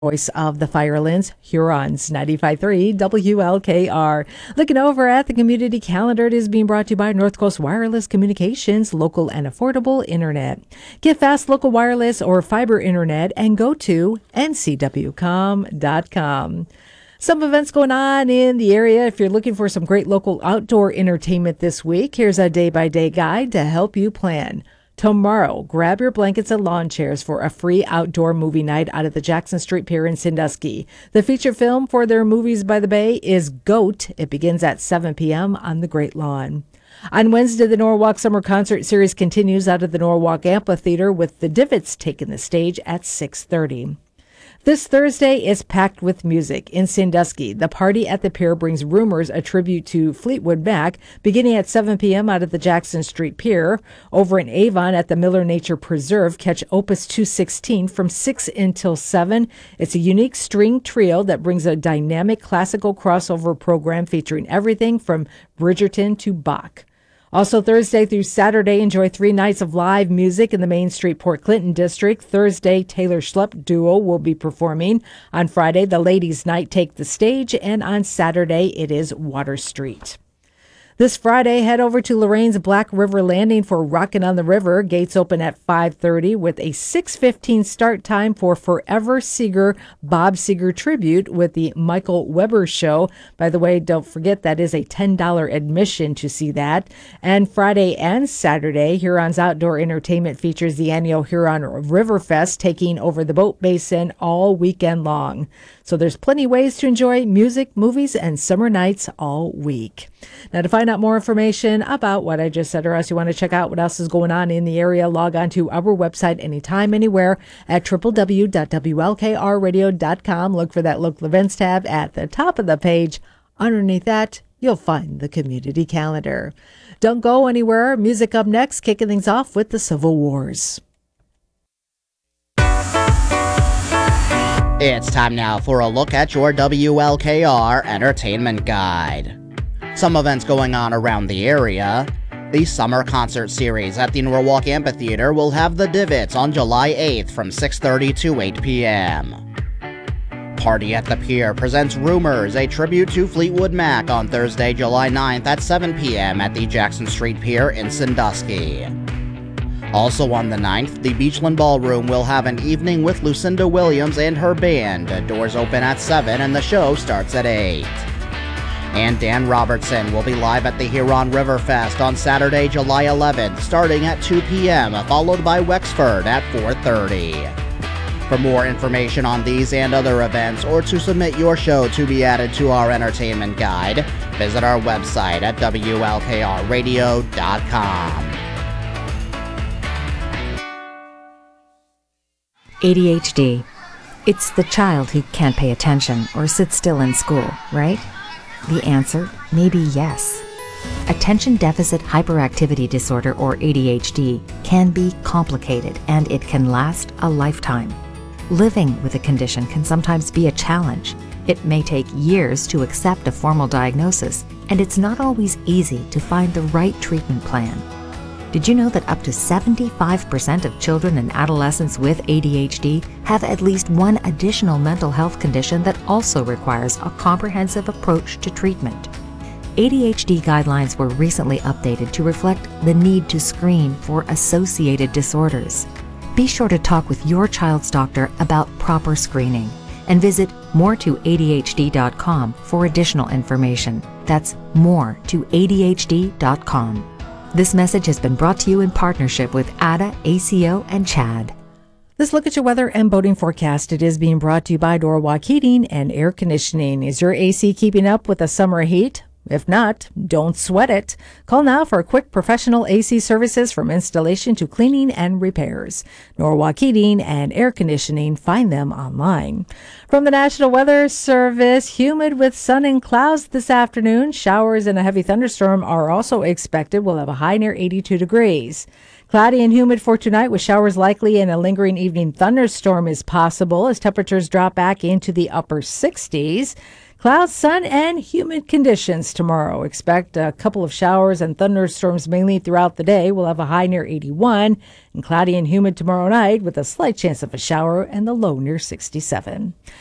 Voice of the Firelands, Hurons, 95.3 WLKR. Looking over at the community calendar, it is being brought to you by North Coast Wireless Communications, local and affordable internet. Get fast local wireless or fiber internet and go to ncwcom.com. Some events going on in the area. If you're looking for some great local outdoor entertainment this week, here's a day-by-day guide to help you plan. Tomorrow, grab your blankets and lawn chairs for a free outdoor movie night out at the Jackson Street Pier in Sandusky. The feature film for their Movies by the Bay is GOAT. It begins at 7 p.m. on the Great Lawn. On Wednesday, the Norwalk Summer Concert Series continues out of the Norwalk Amphitheater with the Divots taking the stage at 6:30. This Thursday is packed with music. In Sandusky, the Party at the Pier brings Rumors, a tribute to Fleetwood Mac, beginning at 7 p.m. out at the Jackson Street Pier. Over in Avon at the Miller Nature Preserve, catch Opus 216 from 6 until 7. It's a unique string trio that brings a dynamic classical crossover program featuring everything from Bridgerton to Bach. Also Thursday through Saturday, enjoy 3 nights of live music in the Main Street Port Clinton district. Thursday, Taylor Schlepp Duo will be performing. On Friday, the Ladies' Night take the stage, and on Saturday, it is Water Street. This Friday, head over to Lorraine's Black River Landing for Rockin' on the River. Gates open at 5:30 with a 6:15 start time for Forever Seeger Bob Seger tribute with the Michael Weber Show. By the way, don't forget that is a $10 admission to see that. And Friday and Saturday, Huron's Outdoor Entertainment features the annual Huron River Fest taking over the boat basin all weekend long. So there's plenty of ways to enjoy music, movies, and summer nights all week. Now, to find out more information about what I just said, or else you want to check out what else is going on in the area, log on to our website anytime, anywhere at www.wlkrradio.com. Look for that local events tab at the top of the page. Underneath that, you'll find the community calendar. Don't go anywhere. Music up next, kicking things off with the Civil Wars. It's time now for a look at your WLKR Entertainment Guide. Some events going on around the area. The Summer Concert Series at the Norwalk Amphitheater will have the Divots on July 8th from 6:30 to 8 p.m. Party at the Pier presents Rumors, a tribute to Fleetwood Mac on Thursday, July 9th at 7 p.m. at the Jackson Street Pier in Sandusky. Also on the 9th, the Beachland Ballroom will have an evening with Lucinda Williams and her band. Doors open at 7 and the show starts at 8. And Dan Robertson will be live at the Huron River Fest on Saturday, July 11th, starting at 2 p.m., followed by Wexford at 4:30. For more information on these and other events, or to submit your show to be added to our entertainment guide, visit our website at WLKRradio.com. ADHD. It's the child who can't pay attention or sit still in school, right? The answer may be yes. Attention Deficit Hyperactivity Disorder, or ADHD, can be complicated and it can last a lifetime. Living with a condition can sometimes be a challenge. It may take years to accept a formal diagnosis, and it's not always easy to find the right treatment plan. Did you know that up to 75% of children and adolescents with ADHD have at least one additional mental health condition that also requires a comprehensive approach to treatment? ADHD guidelines were recently updated to reflect the need to screen for associated disorders. Be sure to talk with your child's doctor about proper screening and visit more2adhd.com for additional information. That's more2adhd.com. This message has been brought to you in partnership with ADA, ACO, and CHAD. Let's look at your weather and boating forecast. It is being brought to you by Norwalk Heating and Air Conditioning. Is your AC keeping up with the summer heat? If not, don't sweat it. Call now for quick professional AC services from installation to cleaning and repairs. Norwalk Heating and Air Conditioning. Find them online. From the National Weather Service, humid with sun and clouds this afternoon. Showers and a heavy thunderstorm are also expected. We'll have a high near 82 degrees. Cloudy and humid for tonight with showers likely and a lingering evening thunderstorm is possible as temperatures drop back into the upper 60s. Clouds, sun, and humid conditions tomorrow. Expect a couple of showers and thunderstorms mainly throughout the day. We'll have a high near 81 and cloudy and humid tomorrow night with a slight chance of a shower and the low near 67.